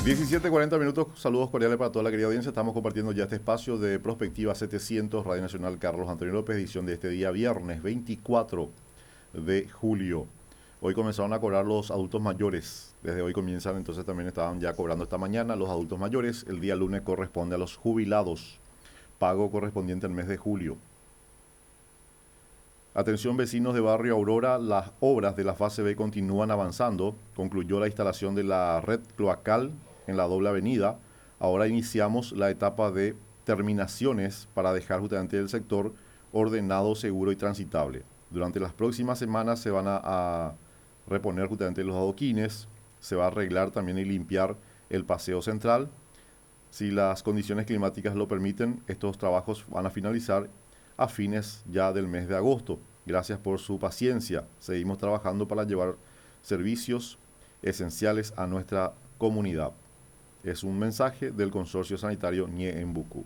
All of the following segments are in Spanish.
17:40 minutos, saludos cordiales para toda la querida audiencia. Estamos compartiendo ya este espacio de Prospectiva 700, Radio Nacional Carlos Antonio López, edición de este día viernes 24 de julio. Hoy comenzaron a cobrar los adultos mayores, desde hoy comienzan, entonces también estaban ya cobrando esta mañana los adultos mayores. El día lunes corresponde a los jubilados, pago correspondiente al mes de julio. Atención vecinos de Barrio Aurora, las obras de la fase B continúan avanzando. Concluyó la instalación de la red cloacal en la doble avenida. Ahora iniciamos la etapa de terminaciones para dejar justamente el sector ordenado, seguro y transitable. Durante las próximas semanas se van a reponer justamente los adoquines, se va a arreglar también y limpiar el paseo central. Si las condiciones climáticas lo permiten, estos trabajos van a finalizar a fines ya del mes de agosto. Gracias por su paciencia. Seguimos trabajando para llevar servicios esenciales a nuestra comunidad. Es un mensaje del Consorcio Sanitario Ñeembucú.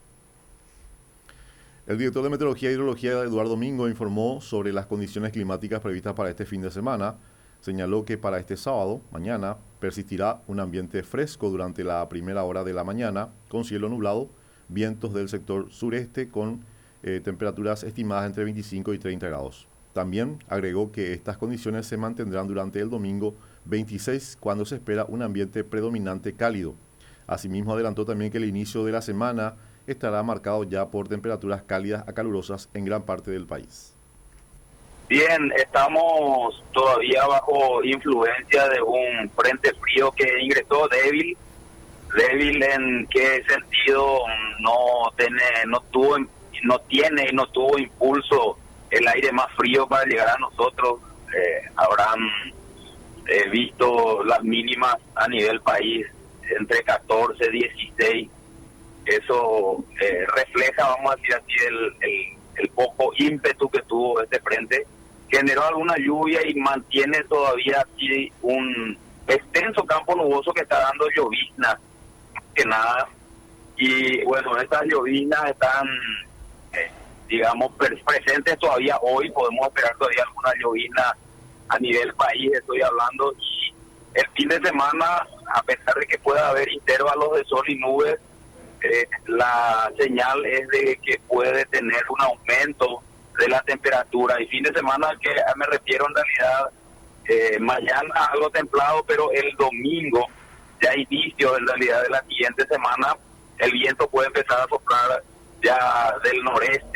El director de Meteorología e Hidrología, Eduardo Mingo, informó sobre las condiciones climáticas previstas para este fin de semana. Señaló que para este sábado, mañana, persistirá un ambiente fresco durante la primera hora de la mañana, con cielo nublado, vientos del sector sureste con temperaturas estimadas entre 25 y 30 grados. También agregó que estas condiciones se mantendrán durante el domingo 26, cuando se espera un ambiente predominante cálido. Asimismo, adelantó también que el inicio de la semana estará marcado ya por temperaturas cálidas a calurosas en gran parte del país. Bien, estamos todavía bajo influencia de un frente frío que ingresó débil. ¿Débil en qué sentido? No tiene y no tuvo impulso el aire más frío para llegar a nosotros. Habrán visto las mínimas a nivel país entre 14 y 16. Eso refleja, vamos a decir así, el poco ímpetu que tuvo este frente. Generó alguna lluvia y mantiene todavía así un extenso campo nuboso que está dando lloviznas, que nada. Y bueno, estas lloviznas están, digamos, presentes todavía hoy. Podemos esperar todavía alguna llovizna a nivel país, estoy hablando. Y el fin de semana, a pesar de que pueda haber intervalos de sol y nubes, la señal es de que puede tener un aumento de la temperatura. Y fin de semana, al que me refiero en realidad, mañana algo templado, pero el domingo, ya inicio en realidad de la siguiente semana, el viento puede empezar a soplar ya del noreste